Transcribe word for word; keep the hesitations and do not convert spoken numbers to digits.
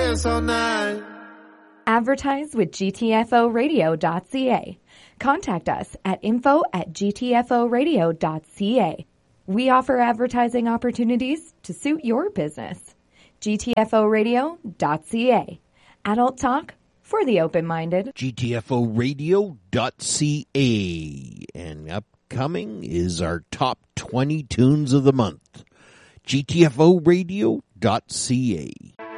dance all night. Advertise with G T F O radio dot C A. Contact us at info at G T F O radio dot C A. We offer advertising opportunities to suit your business. G T F O radio dot C A. Adult talk for the open-minded. G T F O radio dot C A. And upcoming is our top twenty tunes of the month. G T F O radio dot C A.